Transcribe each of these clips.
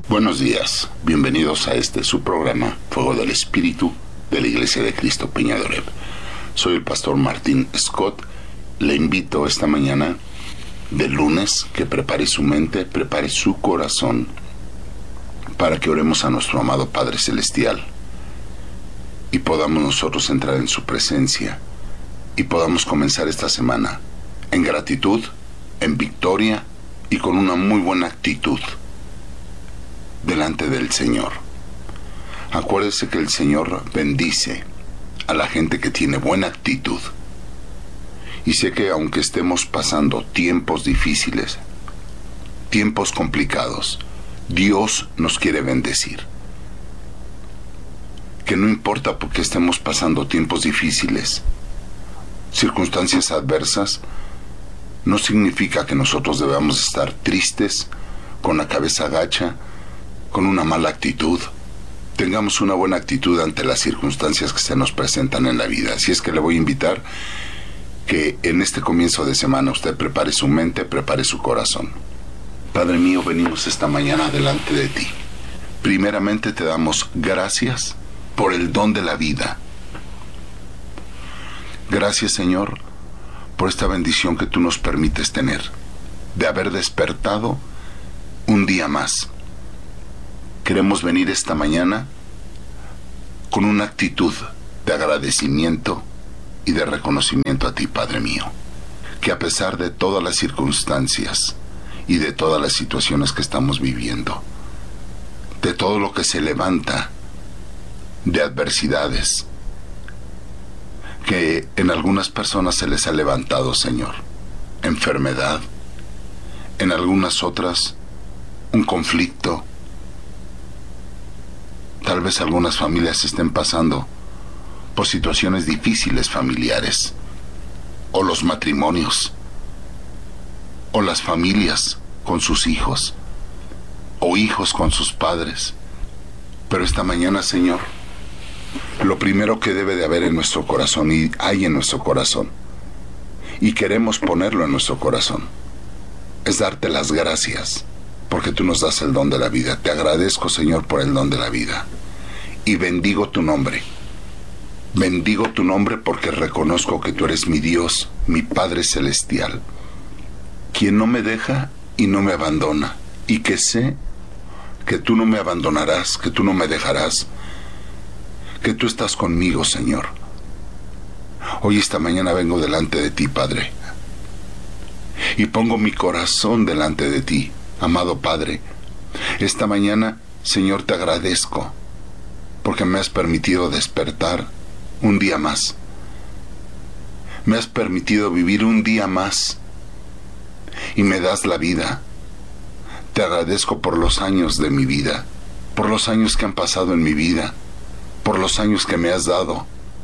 Buenos días, bienvenidos a su programa Fuego del Espíritu de la Iglesia de Cristo Peña de Oreb. Soy el pastor Martín Scott. Le invito esta mañana de lunes que prepare su mente, prepare su corazón para que oremos a nuestro amado Padre Celestial y podamos nosotros entrar en su presencia y podamos comenzar esta semana en gratitud, en victoria y con una muy buena actitud delante del Señor. Acuérdese que el Señor bendice a la gente que tiene buena actitud. Y sé que aunque estemos pasando tiempos difíciles, tiempos complicados, Dios nos quiere bendecir. Que no importa porque estemos pasando tiempos difíciles, circunstancias adversas, no significa que nosotros debamos estar tristes, con la cabeza agacha, con una mala actitud. Tengamos una buena actitud ante las circunstancias que se nos presentan en la vida. Así es que le voy a invitar que en este comienzo de semana usted prepare su mente, prepare su corazón. Padre mío, venimos esta mañana delante de ti. Primeramente te damos gracias por el don de la vida. Gracias, Señor, por esta bendición que tú nos permites tener, de haber despertado un día más. Queremos venir esta mañana con una actitud de agradecimiento y de reconocimiento a ti, Padre mío, que a pesar de todas las circunstancias y de todas las situaciones que estamos viviendo, de todo lo que se levanta de adversidades, que en algunas personas se les ha levantado, Señor, enfermedad, en algunas otras un conflicto. Tal vez algunas familias estén pasando por situaciones difíciles familiares, o los matrimonios, o las familias con sus hijos, o hijos con sus padres. Pero esta mañana, Señor, lo primero que debe de haber en nuestro corazón, y hay en nuestro corazón, y queremos ponerlo en nuestro corazón, es darte las gracias, porque tú nos das el don de la vida. Te agradezco, Señor, por el don de la vida. Y bendigo tu nombre. Bendigo tu nombre porque reconozco que tú eres mi Dios, mi Padre Celestial, quien no me deja y no me abandona. Y que sé que tú no me abandonarás, que tú no me dejarás, que tú estás conmigo, Señor. Hoy esta mañana vengo delante de ti, Padre, y pongo mi corazón delante de ti, amado Padre. Esta mañana, Señor, te agradezco porque me has permitido despertar un día más. Me has permitido vivir un día más y me das la vida. Te agradezco por los años de mi vida, por los años que han pasado en mi vida, por los años que me has dado,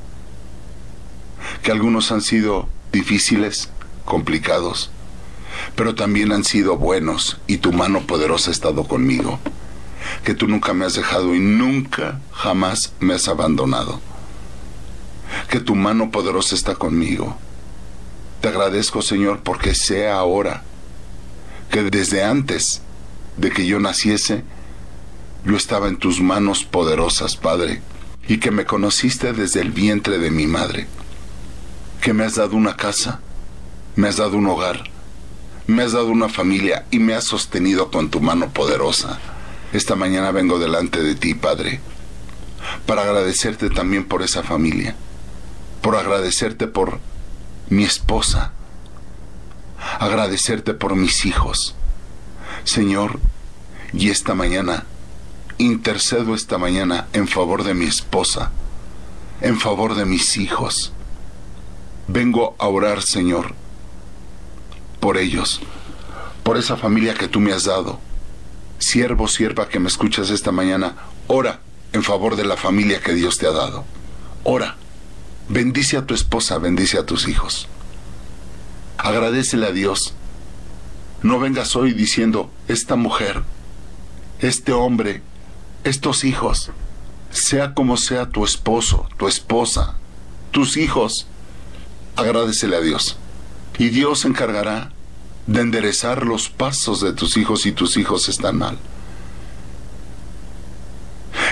que algunos han sido difíciles, complicados, pero también han sido buenos, y tu mano poderosa ha estado conmigo, que tú nunca me has dejado y nunca jamás me has abandonado, que tu mano poderosa está conmigo. Te agradezco, Señor, porque sé ahora que desde antes de que yo naciese, yo estaba en tus manos poderosas, Padre, y que me conociste desde el vientre de mi madre, que me has dado una casa, me has dado un hogar, me has dado una familia y me has sostenido con tu mano poderosa. Esta mañana vengo delante de ti, Padre, para agradecerte también por esa familia, por agradecerte por mi esposa, agradecerte por mis hijos, Señor. Y esta mañana, intercedo esta mañana en favor de mi esposa, en favor de mis hijos. Vengo a orar, Señor, por ellos, por esa familia que tú me has dado. Siervo, sierva que me escuchas esta mañana, ora en favor de la familia que Dios te ha dado. Ora, bendice a tu esposa, bendice a tus hijos. Agradécele a Dios. No vengas hoy diciendo, esta mujer, este hombre, estos hijos, sea como sea tu esposo, tu esposa, tus hijos, agradécele a Dios. Y Dios se encargará de enderezar los pasos de tus hijos si tus hijos están mal.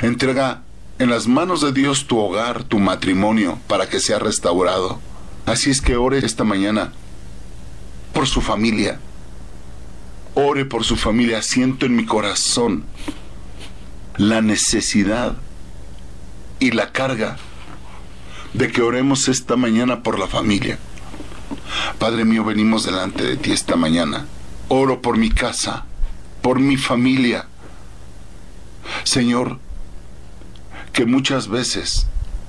Entrega en las manos de Dios tu hogar, tu matrimonio, para que sea restaurado. Así es que ore esta mañana por su familia. Ore por su familia. Siento en mi corazón la necesidad y la carga de que oremos esta mañana por la familia. Padre mío, venimos delante de ti esta mañana. Oro por mi casa, por mi familia. Señor, que muchas veces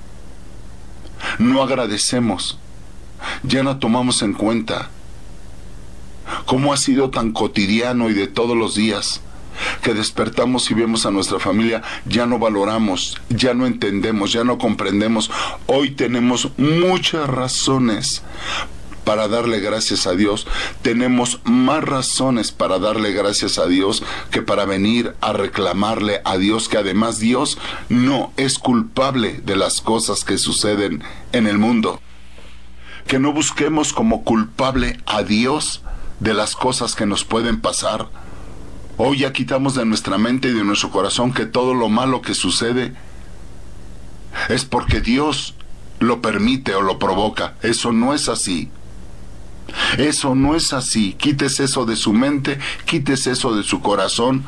no agradecemos, ya no tomamos en cuenta cómo ha sido tan cotidiano y de todos los días, que despertamos y vemos a nuestra familia, ya no valoramos, ya no entendemos, ya no comprendemos. Hoy tenemos muchas razones para darle gracias a Dios. Tenemos más razones para darle gracias a Dios que para venir a reclamarle a Dios, que además Dios no es culpable de las cosas que suceden en el mundo. Que no busquemos como culpable a Dios de las cosas que nos pueden pasar. Hoy ya quitamos de nuestra mente y de nuestro corazón que todo lo malo que sucede es porque Dios lo permite o lo provoca. Eso no es así. Eso no es así. Quítese eso de su mente, quítese eso de su corazón.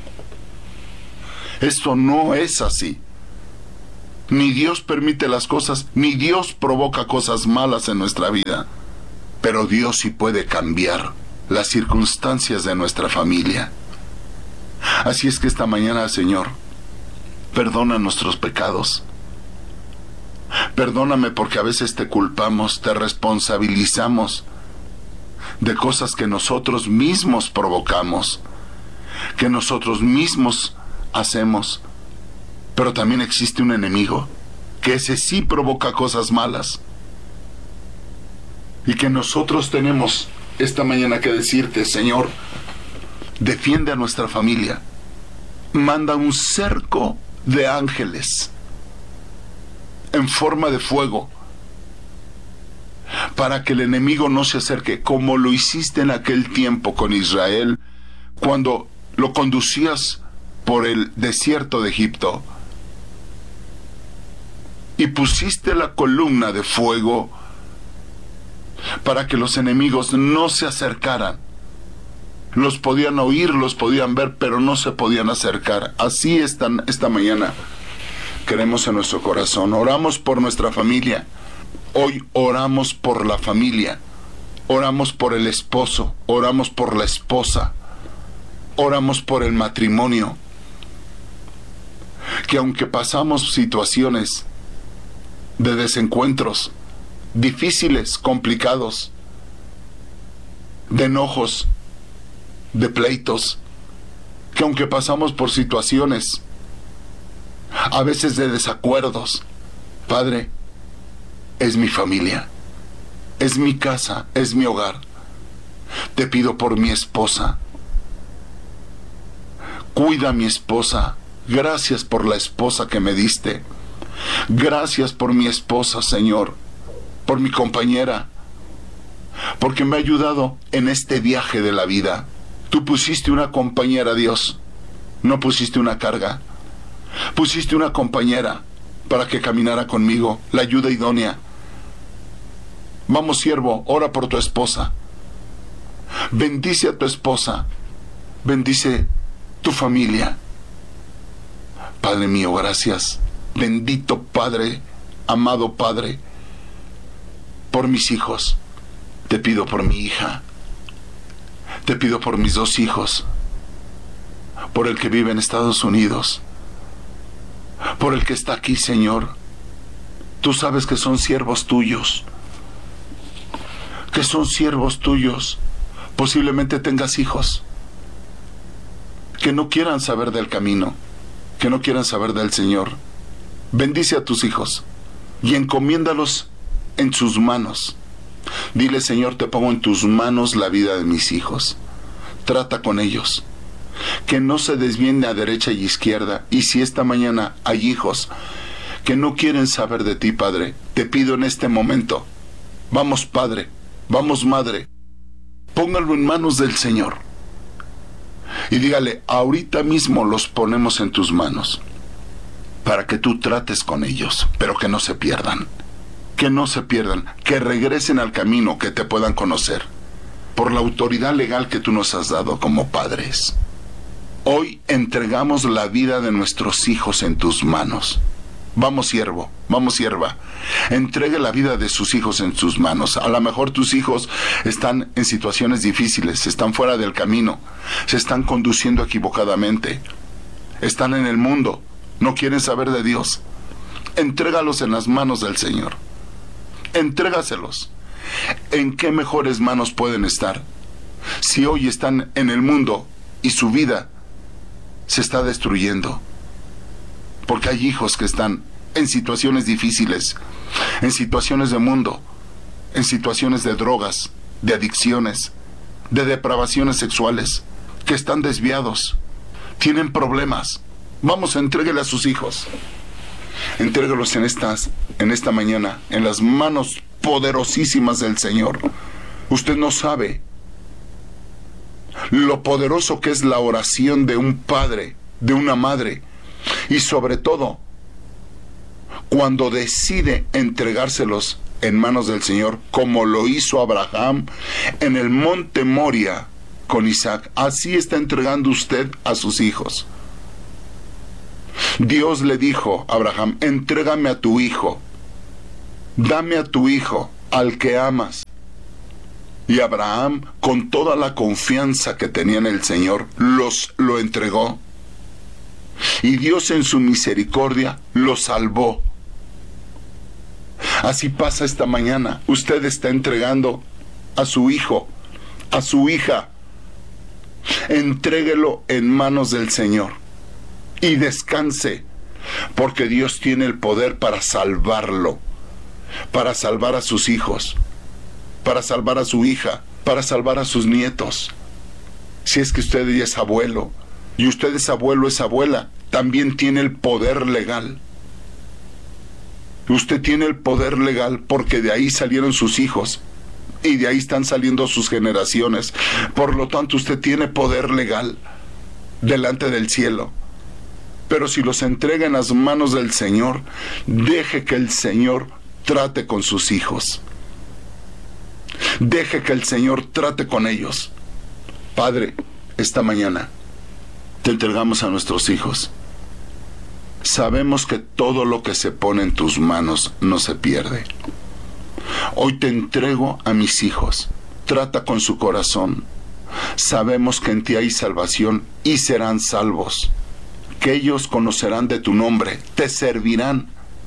Esto no es así. Ni Dios permite las cosas, ni Dios provoca cosas malas en nuestra vida. Pero Dios sí puede cambiar las circunstancias de nuestra familia. Así es que esta mañana, Señor, perdona nuestros pecados. Perdóname porque a veces te culpamos, te responsabilizamos de cosas que nosotros mismos provocamos, que nosotros mismos hacemos. Pero también existe un enemigo, que ese sí provoca cosas malas. Y que nosotros tenemos esta mañana que decirte, Señor, defiende a nuestra familia. Manda un cerco de ángeles en forma de fuego para que el enemigo no se acerque, como lo hiciste en aquel tiempo con Israel, cuando lo conducías por el desierto de Egipto y pusiste la columna de fuego para que los enemigos no se acercaran. Los podían oír, los podían ver, pero no se podían acercar. Así están esta mañana. Queremos en nuestro corazón. Oramos por nuestra familia. Hoy oramos por la familia. Oramos por el esposo. Oramos por la esposa. Oramos por el matrimonio. Que aunque pasamos situaciones de desencuentros difíciles, complicados, de enojos, de pleitos, que aunque pasamos por situaciones a veces de desacuerdos, Padre, es mi familia, es mi casa, es mi hogar. Te pido por mi esposa. Cuida a mi esposa. Gracias por la esposa que me diste. Gracias por mi esposa, Señor, por mi compañera, porque me ha ayudado en este viaje de la vida. Tú pusiste una compañera, Dios, no pusiste una carga. Pusiste una compañera para que caminara conmigo, la ayuda idónea. Vamos, siervo, ora por tu esposa. Bendice a tu esposa. Bendice tu familia. Padre mío, gracias. Bendito Padre, amado Padre, por mis hijos. Te pido por mi hija. Te pido por mis 2 hijos. Por el que vive en Estados Unidos. Por el que está aquí, Señor. Tú sabes que son siervos tuyos. Que son siervos tuyos. Posiblemente tengas hijos que no quieran saber del camino, que no quieran saber del Señor. Bendice a tus hijos y encomiéndalos en sus manos. Dile, Señor, te pongo en tus manos la vida de mis hijos. Trata con ellos. Que no se desvíen a derecha y izquierda. Y si esta mañana hay hijos que no quieren saber de ti, Padre, te pido en este momento, vamos, Padre, vamos, Madre, póngalo en manos del Señor. Y dígale, ahorita mismo los ponemos en tus manos. para que tú trates con ellos, pero que no se pierdan. Que no se pierdan, que regresen al camino, que te puedan conocer. Por la autoridad legal que tú nos has dado como padres. Hoy entregamos la vida de nuestros hijos en tus manos. Vamos, siervo, vamos, sierva. Entregue la vida de sus hijos en tus manos. A lo mejor tus hijos están en situaciones difíciles, están fuera del camino, se están conduciendo equivocadamente, están en el mundo, no quieren saber de Dios. Entrégalos en las manos del Señor. Entrégaselos. ¿En qué mejores manos pueden estar? Si hoy están en el mundo y su vida se está destruyendo. Porque hay hijos que están en situaciones difíciles, en situaciones de mundo, en situaciones de drogas, de adicciones, de depravaciones sexuales, que están desviados, tienen problemas. Vamos, entréguele a sus hijos. Entréguelos en esta mañana, en las manos poderosísimas del Señor. Usted no sabe lo poderoso que es la oración de un padre, de una madre, y sobre todo, cuando decide entregárselos en manos del Señor, como lo hizo Abraham en el monte Moria con Isaac. Así está entregando usted a sus hijos. Dios le dijo a Abraham: entrégame a tu hijo, dame a tu hijo, al que amas. Y Abraham, con toda la confianza que tenía en el Señor, lo entregó. Y Dios en su misericordia lo salvó. Así pasa esta mañana. Usted está entregando a su hijo, a su hija. Entréguelo en manos del Señor y descanse, porque Dios tiene el poder para salvarlo, para salvar a sus hijos, para salvar a su hija, para salvar a sus nietos. Si es que usted ya es abuelo, y usted es abuelo, es abuela, también tiene el poder legal. Usted tiene el poder legal porque de ahí salieron sus hijos y de ahí están saliendo sus generaciones. Por lo tanto, usted tiene poder legal delante del cielo. Pero si los entrega en las manos del Señor, deje que el Señor trate con sus hijos. Deje que el Señor trate con ellos. Padre, esta mañana te entregamos a nuestros hijos. Sabemos que todo lo que se pone en tus manos no se pierde. Hoy te entrego a mis hijos. Trata con su corazón. Sabemos que en ti hay salvación y serán salvos. Que ellos conocerán de tu nombre. Te servirán.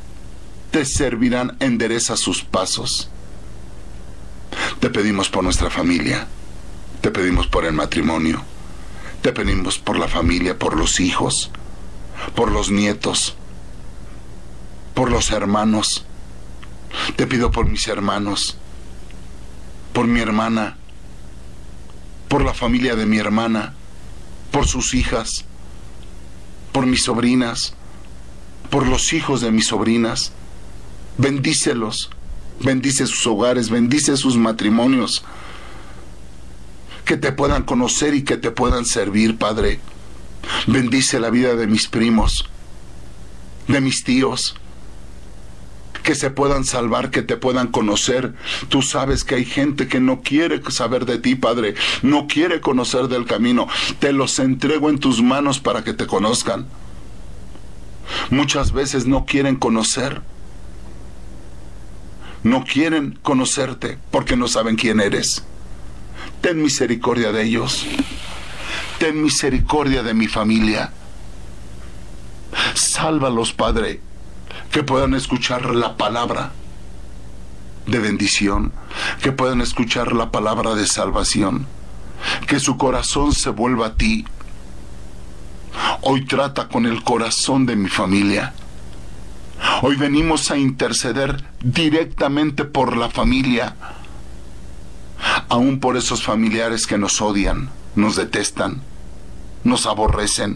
Endereza sus pasos. Te pedimos por nuestra familia. Te pedimos por el matrimonio. Te pedimos por la familia, por los hijos, por los nietos, por los hermanos. Te pido por mis hermanos, por mi hermana, por la familia de mi hermana, por sus hijas, por mis sobrinas, por los hijos de mis sobrinas. Bendícelos, bendice sus hogares, bendice sus matrimonios. Que te puedan conocer y que te puedan servir, Padre. Bendice la vida de mis primos, de mis tíos, que se puedan salvar, que te puedan conocer. Tú sabes que hay gente que no quiere saber de ti, Padre, no quiere conocer del camino. Te los entrego en tus manos para que te conozcan. Muchas veces no quieren conocer. No quieren conocerte porque no saben quién eres. Ten misericordia de ellos. Ten misericordia de mi familia. Sálvalos, Padre, que puedan escuchar la palabra de bendición, que puedan escuchar la palabra de salvación, que su corazón se vuelva a ti. Hoy trata con el corazón de mi familia. Hoy venimos a interceder directamente por la familia, aún por esos familiares que nos odian, nos detestan, nos aborrecen.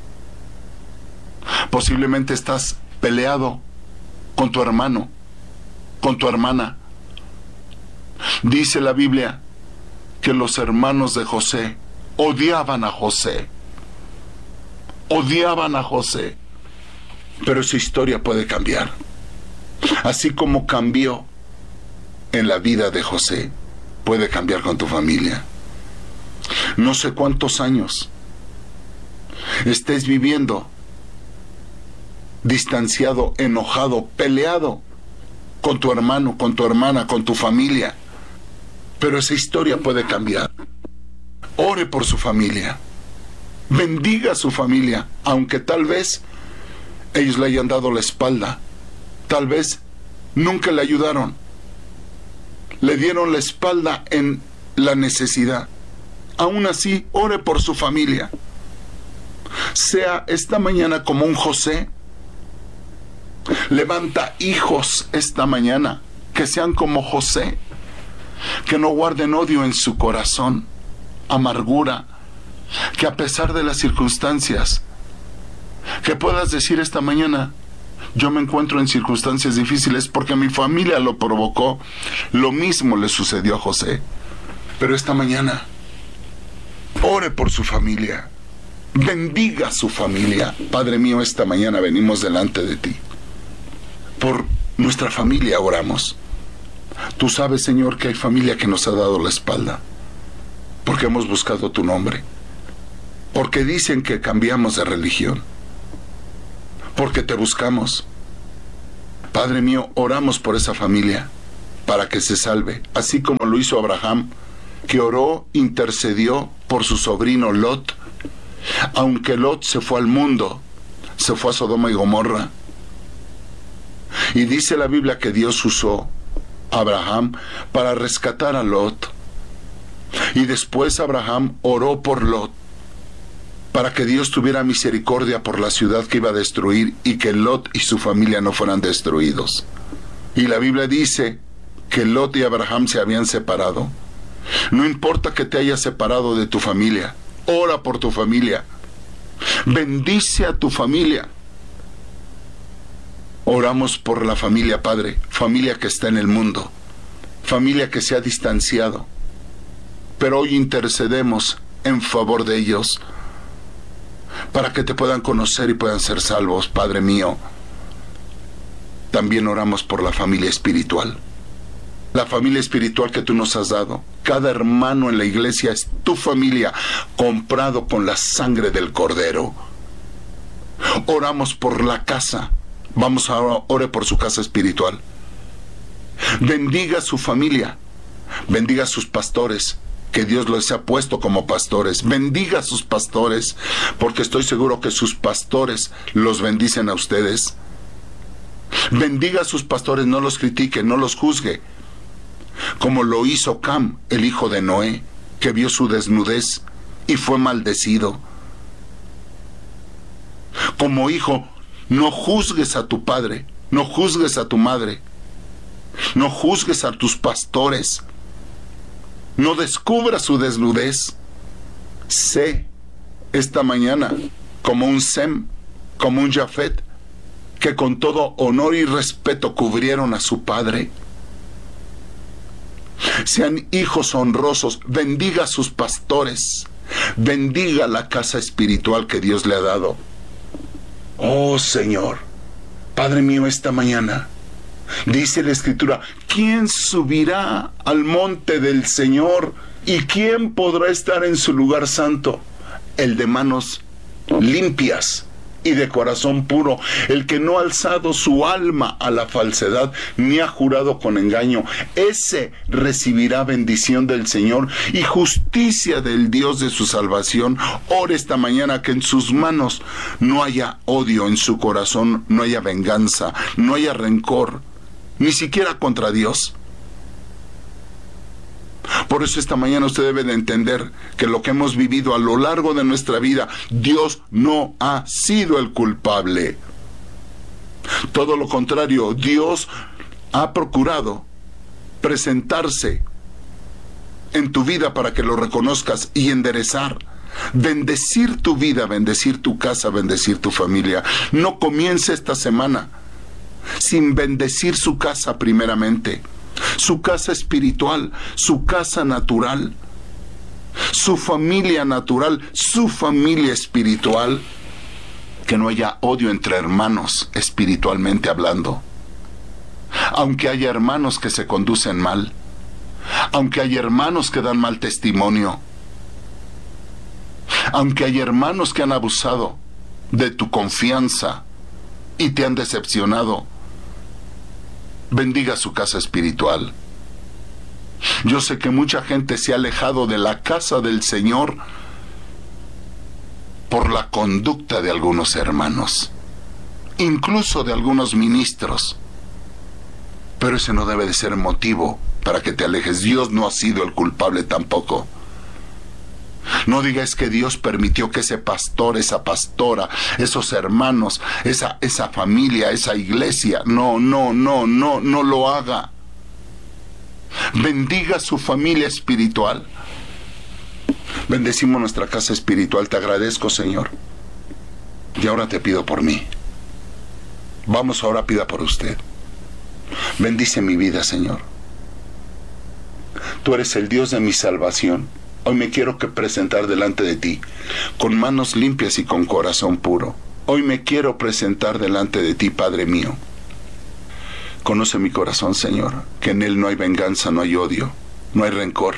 Posiblemente estás peleado con tu hermano, con tu hermana. Dice la Biblia que los hermanos de José odiaban a José. Odiaban a José. Pero esa historia puede cambiar. Así como cambió en la vida de José, puede cambiar con tu familia. No sé cuántos años estés viviendo distanciado, enojado, peleado con tu hermano, con tu hermana, con tu familia. Pero esa historia puede cambiar. Ore por su familia. Bendiga a su familia, aunque tal vez ellos le hayan dado la espalda. Tal vez nunca le ayudaron. Le dieron la espalda en la necesidad. Aún así, ore por su familia. Sea esta mañana como un José. Levanta hijos esta mañana que sean como José, que no guarden odio en su corazón, amargura, que a pesar de las circunstancias, que puedas decir esta mañana: yo me encuentro en circunstancias difíciles porque mi familia lo provocó. Lo mismo le sucedió a José. Pero esta mañana, ore por su familia, bendiga a su familia. Padre mío, esta mañana venimos delante de ti. Por nuestra familia oramos. Tú sabes, Señor, que hay familia que nos ha dado la espalda, porque hemos buscado tu nombre, porque dicen que cambiamos de religión, porque te buscamos. Padre mío, oramos por esa familia, para que se salve, así como lo hizo Abraham, que oró, intercedió por su sobrino Lot, aunque Lot se fue al mundo, se fue a Sodoma y Gomorra. Y dice la Biblia que Dios usó a Abraham para rescatar a Lot. Y después Abraham oró por Lot, para que Dios tuviera misericordia por la ciudad que iba a destruir y que Lot y su familia no fueran destruidos. Y la Biblia dice que Lot y Abraham se habían separado. No importa que te hayas separado de tu familia, ora por tu familia. Bendice a tu familia. Oramos por la familia, Padre, familia que está en el mundo, familia que se ha distanciado, pero hoy intercedemos en favor de ellos, para que te puedan conocer y puedan ser salvos, Padre mío. También oramos por la familia espiritual que tú nos has dado. Cada hermano en la iglesia es tu familia, comprado con la sangre del Cordero. Oramos por la casa. Vamos ahora, ore por su casa espiritual. Bendiga a su familia. Bendiga a sus pastores, que Dios los ha puesto como pastores. Bendiga a sus pastores, porque estoy seguro que sus pastores los bendicen a ustedes. Bendiga a sus pastores, no los critique, no los juzgue, como lo hizo Cam, el hijo de Noé, que vio su desnudez y fue maldecido. Como hijo, no juzgues a tu padre, no juzgues a tu madre, no juzgues a tus pastores, no descubras su desnudez. Sé esta mañana como un Sem, como un Jafet, que con todo honor y respeto cubrieron a su padre. Sean hijos honrosos. Bendiga a sus pastores, bendiga la casa espiritual que Dios le ha dado. Oh Señor, Padre mío, esta mañana dice la Escritura: ¿quién subirá al monte del Señor? ¿Y quién podrá estar en su lugar santo? El de manos limpias y de corazón puro, el que no ha alzado su alma a la falsedad, ni ha jurado con engaño. Ese recibirá bendición del Señor y justicia del Dios de su salvación. Ore esta mañana que en sus manos no haya odio, en su corazón no haya venganza, no haya rencor, ni siquiera contra Dios. Por eso esta mañana usted debe de entender que lo que hemos vivido a lo largo de nuestra vida, Dios no ha sido el culpable. Todo lo contrario, Dios ha procurado presentarse en tu vida para que lo reconozcas y enderezar, bendecir tu vida, bendecir tu casa, bendecir tu familia. No comience esta semana sin bendecir su casa primeramente, su casa espiritual, su casa natural, su familia natural, su familia espiritual. que no haya odio entre hermanos, espiritualmente hablando. Aunque haya hermanos que se conducen mal, aunque haya hermanos que dan mal testimonio, aunque haya hermanos que han abusado de tu confianza y te han decepcionado, bendiga su casa espiritual. Yo sé que mucha gente se ha alejado de la casa del Señor por la conducta de algunos hermanos, incluso de algunos ministros. Pero ese no debe de ser motivo para que te alejes. Dios no ha sido el culpable tampoco. No digas que Dios permitió que ese pastor, esa pastora, esos hermanos, esa familia, esa iglesia, no lo haga. Bendiga su familia espiritual. Bendecimos nuestra casa espiritual. Te agradezco, Señor. Y ahora te pido por mí. Vamos, ahora pida por usted. Bendice mi vida, Señor. Tú eres el Dios de mi salvación. Hoy me quiero presentar delante de ti, con manos limpias y con corazón puro. Hoy me quiero presentar delante de ti, Padre mío. Conoce mi corazón, Señor, que en él no hay venganza, no hay odio, no hay rencor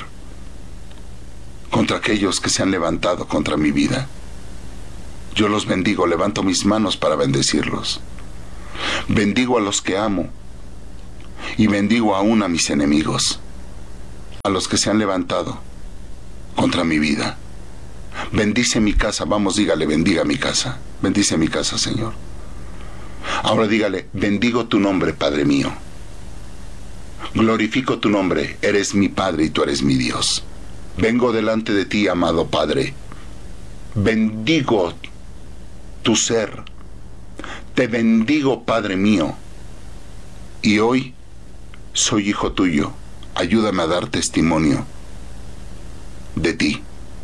contra aquellos que se han levantado contra mi vida. Yo los bendigo, levanto mis manos para bendecirlos. Bendigo a los que amo y bendigo aún a mis enemigos, a los que se han levantado contra mi vida. Bendice mi casa. Vamos, dígale, bendiga mi casa. Bendice mi casa, Señor. Ahora dígale, bendigo tu nombre, Padre mío. Glorifico tu nombre. Eres mi Padre y tú eres mi Dios. Vengo delante de ti, amado Padre. Bendigo tu ser. Te bendigo, Padre mío. Y hoy soy hijo tuyo. Ayúdame a dar testimonio de ti.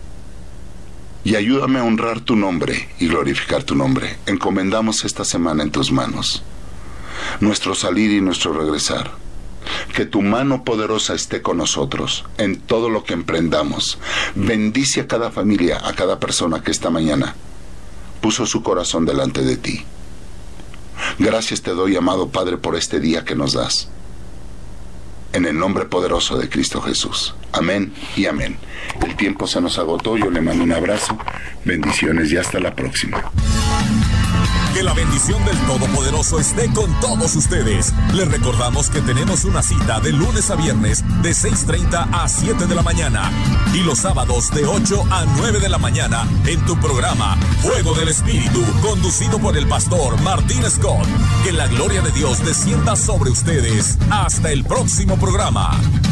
Y ayúdame a honrar tu nombre y glorificar tu nombre. Encomendamos esta semana en tus manos, nuestro salir y nuestro regresar. Que tu mano poderosa esté con nosotros en todo lo que emprendamos. Bendice a cada familia, a cada persona que esta mañana puso su corazón delante de ti. Gracias te doy, amado Padre, por este día que nos das. En el nombre poderoso de Cristo Jesús. Amén y amén. El tiempo se nos agotó. Yo le mando un abrazo. Bendiciones y hasta la próxima. Que la bendición del Todopoderoso esté con todos ustedes. Les recordamos que tenemos una cita de lunes a viernes de 6:30 a 7 de la mañana y los sábados de 8 a 9 de la mañana en tu programa Fuego del Espíritu, conducido por el pastor Martín Scott. Que la gloria de Dios descienda sobre ustedes. Hasta el próximo programa.